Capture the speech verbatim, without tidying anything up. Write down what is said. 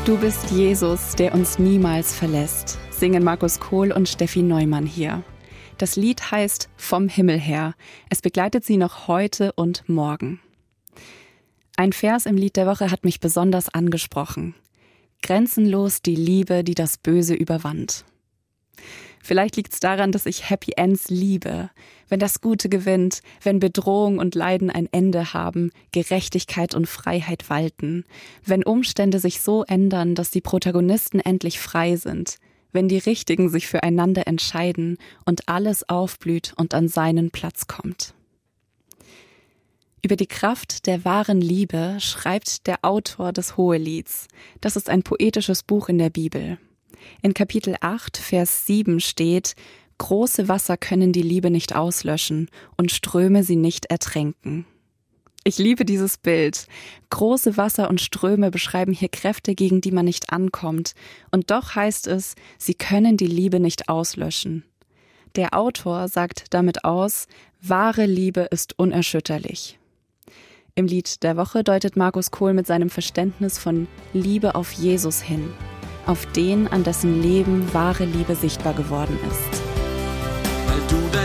Du bist Jesus, der uns niemals verlässt, singen Markus Kohl und Steffi Neumann hier. Das Lied heißt Vom Himmel her. Es begleitet sie noch heute und morgen. Ein Vers im Lied der Woche hat mich besonders angesprochen. Grenzenlos die Liebe, die das Böse überwand. Vielleicht liegt es daran, dass ich Happy Ends liebe. Wenn das Gute gewinnt, wenn Bedrohung und Leiden ein Ende haben, Gerechtigkeit und Freiheit walten, wenn Umstände sich so ändern, dass die Protagonisten endlich frei sind, wenn die Richtigen sich füreinander entscheiden und alles aufblüht und an seinen Platz kommt. Über die Kraft der wahren Liebe schreibt der Autor des Hohelieds. Das ist ein poetisches Buch in der Bibel. In Kapitel acht, Vers sieben steht: Große Wasser können die Liebe nicht auslöschen und Ströme sie nicht ertränken. Ich liebe dieses Bild. Große Wasser und Ströme beschreiben hier Kräfte, gegen die man nicht ankommt. Und doch heißt es, sie können die Liebe nicht auslöschen. Der Autor sagt damit aus, wahre Liebe ist unerschütterlich. Im Lied der Woche deutet Markus Kohl mit seinem Verständnis von Liebe auf Jesus hin. Auf den, an dessen Leben wahre Liebe sichtbar geworden ist. Weil du